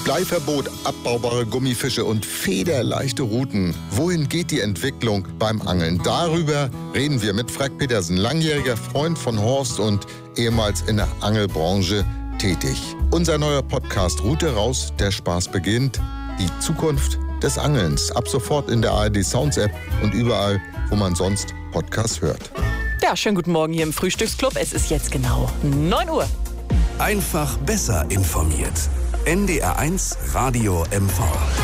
Bleiverbot, abbaubare Gummifische und federleichte Routen. Wohin geht die Entwicklung beim Angeln? Darüber reden wir mit Frank Petersen, langjähriger Freund von Horst und ehemals in der Angelbranche tätig. Unser neuer Podcast Route raus, der Spaß beginnt. Die Zukunft des Angelns. Ab sofort in der ARD Sounds App und überall, wo man sonst Podcasts hört. Ja, schönen guten Morgen hier im Frühstücksclub. Es ist jetzt genau 9 Uhr. Einfach besser informiert. NDR1 Radio MV.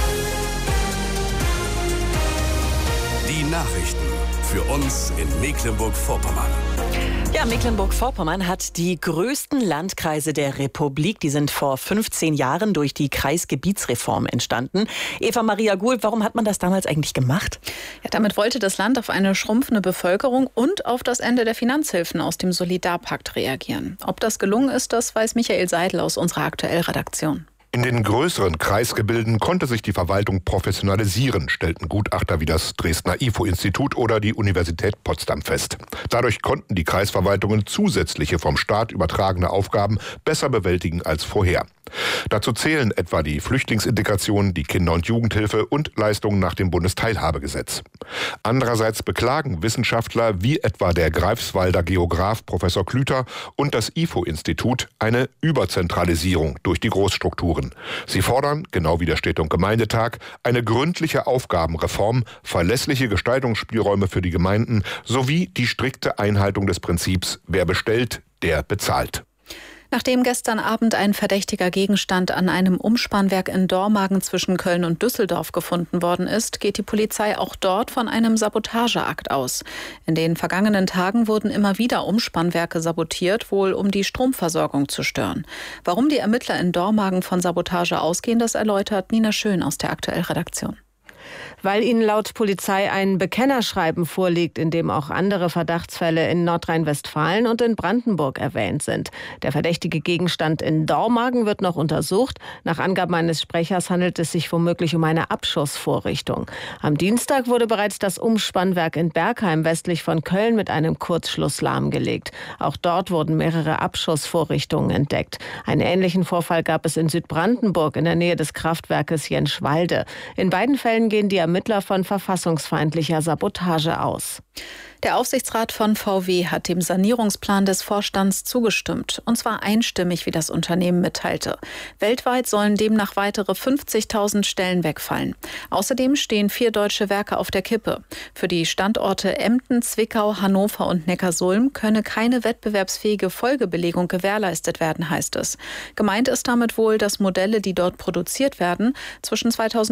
Die Nachrichten für uns in Mecklenburg-Vorpommern. Ja, Mecklenburg-Vorpommern hat die größten Landkreise der Republik. Die sind vor 15 Jahren durch die Kreisgebietsreform entstanden. Eva Maria Gould, warum hat man das damals eigentlich gemacht? Ja, damit wollte das Land auf eine schrumpfende Bevölkerung und auf das Ende der Finanzhilfen aus dem Solidarpakt reagieren. Ob das gelungen ist, das weiß Michael Seidel aus unserer Aktuellredaktion. In den größeren Kreisgebilden konnte sich die Verwaltung professionalisieren, stellten Gutachter wie das Dresdner IFO-Institut oder die Universität Potsdam fest. Dadurch konnten die Kreisverwaltungen zusätzliche vom Staat übertragene Aufgaben besser bewältigen als vorher. Dazu zählen etwa die Flüchtlingsintegration, die Kinder- und Jugendhilfe und Leistungen nach dem Bundesteilhabegesetz. Andererseits beklagen Wissenschaftler wie etwa der Greifswalder Geograf Professor Klüter und das IFO-Institut eine Überzentralisierung durch die Großstrukturen. Sie fordern, genau wie der Städte- und Gemeindetag, eine gründliche Aufgabenreform, verlässliche Gestaltungsspielräume für die Gemeinden sowie die strikte Einhaltung des Prinzips, wer bestellt, der bezahlt. Nachdem gestern Abend ein verdächtiger Gegenstand an einem Umspannwerk in Dormagen zwischen Köln und Düsseldorf gefunden worden ist, geht die Polizei auch dort von einem Sabotageakt aus. In den vergangenen Tagen wurden immer wieder Umspannwerke sabotiert, wohl um die Stromversorgung zu stören. Warum die Ermittler in Dormagen von Sabotage ausgehen, das erläutert Nina Schön aus der Aktuellredaktion. Weil ihnen laut Polizei ein Bekennerschreiben vorliegt, in dem auch andere Verdachtsfälle in Nordrhein-Westfalen und in Brandenburg erwähnt sind. Der verdächtige Gegenstand in Dormagen wird noch untersucht. Nach Angaben eines Sprechers handelt es sich womöglich um eine Abschussvorrichtung. Am Dienstag wurde bereits das Umspannwerk in Bergheim westlich von Köln mit einem Kurzschluss lahmgelegt. Auch dort wurden mehrere Abschussvorrichtungen entdeckt. Einen ähnlichen Vorfall gab es in Südbrandenburg in der Nähe des Kraftwerkes Jenschwalde. In beiden Fällen gehen die Ermittler von verfassungsfeindlicher Sabotage aus. Der Aufsichtsrat von VW hat dem Sanierungsplan des Vorstands zugestimmt. Und zwar einstimmig, wie das Unternehmen mitteilte. Weltweit sollen demnach weitere 50.000 Stellen wegfallen. Außerdem stehen 4 deutsche Werke auf der Kippe. Für die Standorte Emden, Zwickau, Hannover und Neckarsulm könne keine wettbewerbsfähige Folgebelegung gewährleistet werden, heißt es. Gemeint ist damit wohl, dass Modelle, die dort produziert werden, zwischen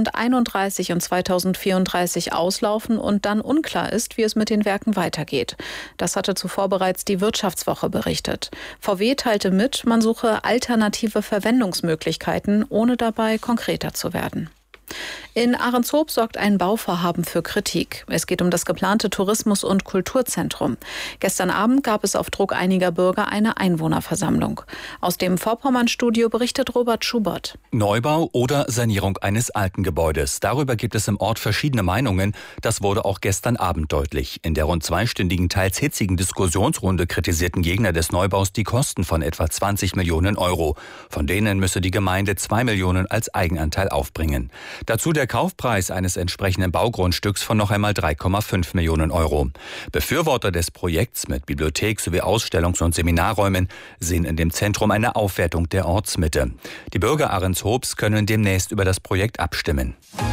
2031 und 2034 auslaufen und dann unklar ist, wie es mit den Werken weitergeht. Das hatte zuvor bereits die Wirtschaftswoche berichtet. VW teilte mit, man suche alternative Verwendungsmöglichkeiten, ohne dabei konkreter zu werden. In Ahrenshoop sorgt ein Bauvorhaben für Kritik. Es geht um das geplante Tourismus- und Kulturzentrum. Gestern Abend gab es auf Druck einiger Bürger eine Einwohnerversammlung. Aus dem Vorpommern-Studio berichtet Robert Schubert. Neubau oder Sanierung eines alten Gebäudes. Darüber gibt es im Ort verschiedene Meinungen. Das wurde auch gestern Abend deutlich. In der rund zweistündigen, teils hitzigen Diskussionsrunde kritisierten Gegner des Neubaus die Kosten von etwa 20 Millionen Euro. Von denen müsse die Gemeinde 2 Millionen als Eigenanteil aufbringen. Dazu der Kaufpreis eines entsprechenden Baugrundstücks von noch einmal 3,5 Millionen Euro. Befürworter des Projekts mit Bibliothek sowie Ausstellungs- und Seminarräumen sehen in dem Zentrum eine Aufwertung der Ortsmitte. Die Bürger Ahrenshoofs können demnächst über das Projekt abstimmen.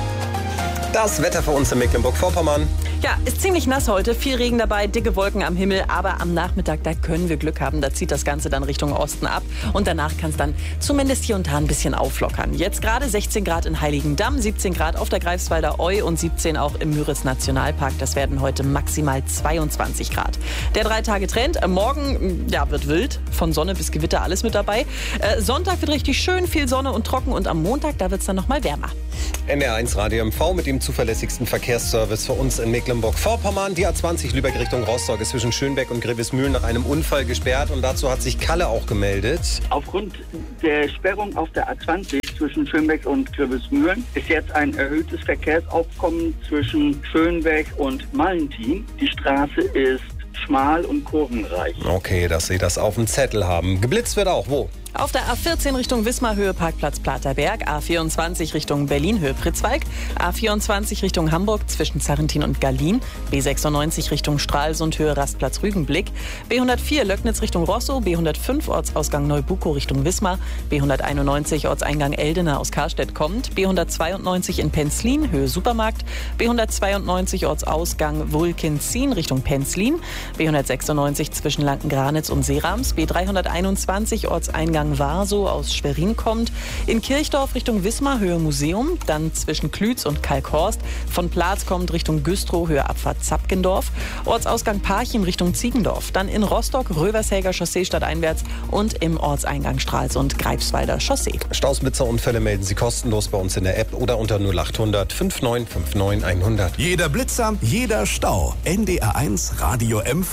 Das Wetter für uns in Mecklenburg-Vorpommern. Ja, ist ziemlich nass heute, viel Regen dabei, dicke Wolken am Himmel, aber am Nachmittag, da können wir Glück haben, da zieht das Ganze dann Richtung Osten ab und danach kann es dann zumindest hier und da ein bisschen auflockern. Jetzt gerade 16 Grad in Heiligendamm, 17 Grad auf der Greifswalder Eu und 17 auch im Müritz-Nationalpark. Das werden heute maximal 22 Grad. Der 3-Tage-Trend, morgen ja, wird wild, von Sonne bis Gewitter alles mit dabei. Sonntag wird richtig schön, viel Sonne und trocken und am Montag, da wird es dann nochmal wärmer. NDR1 Radio MV mit dem zuverlässigsten Verkehrsservice für uns in Mecklenburg-Vorpommern. Die A20 Lübeck Richtung Rostock ist zwischen Schönbeck und Grevesmühlen nach einem Unfall gesperrt und dazu hat sich Kalle auch gemeldet. Aufgrund der Sperrung auf der A20 zwischen Schönbeck und Grevesmühlen ist jetzt ein erhöhtes Verkehrsaufkommen zwischen Schönbeck und Mallentin. Die Straße ist schmal und kurvenreich. Okay, dass Sie das auf dem Zettel haben. Geblitzt wird auch. Wo? Auf der A14 Richtung Wismar Höhe Parkplatz Platerberg, A24 Richtung Berlin Höhe Pritzwalk, A24 Richtung Hamburg zwischen Zarrentin und Gallien, B96 Richtung Stralsund Höhe Rastplatz Rügenblick, B104 Löcknitz Richtung Rosso, B105 Ortsausgang Neubukow Richtung Wismar, B191 Ortseingang Eldena aus Karstedt kommt, B192 in Penzlin Höhe Supermarkt, B192 Ortsausgang Wulkenzien Richtung Penzlin, B196 zwischen Lankengranitz und Seerams, B321 Ortseingang Warsow aus Schwerin kommt, in Kirchdorf Richtung Wismar Höhe Museum, dann zwischen Klütz und Kalkhorst, von Platz kommt Richtung Güstrow Höhe Abfahrt Zapkendorf, Ortsausgang Parchim Richtung Ziegendorf, dann in Rostock Rövershäger Chaussee stadteinwärts und im Ortseingang Stralsund Greifswalder Chaussee. Staus, Blitzerunfälle melden Sie kostenlos bei uns in der App oder unter 0800 5959 100. Jeder Blitzer, jeder Stau. NDR1 Radio MV.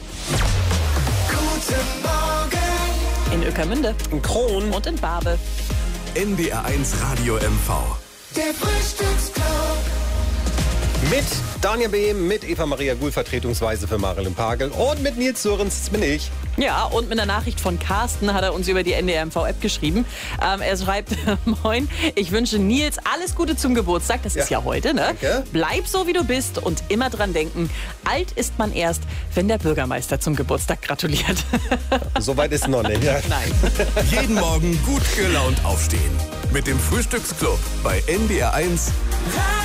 Guten Morgen. In Ueckermünde, In Kron. und in Barbe. NDR1 Radio MV. Der Frühstücksclub. Mit Daniel Behm, mit Eva Maria Guhl, vertretungsweise für Marilyn Pagel und mit Nils Sörens, das bin ich. Ja, und mit einer Nachricht von Carsten hat er uns über die NDR-MV-App geschrieben. Er schreibt, moin, ich wünsche Nils alles Gute zum Geburtstag. Das ist ja heute, ne? Danke. Bleib so, wie du bist und immer dran denken, alt ist man erst, wenn der Bürgermeister zum Geburtstag gratuliert. Soweit ist noch nicht. Ja. Nein. Jeden Morgen gut gelaunt aufstehen. Mit dem Frühstücksclub bei NDR1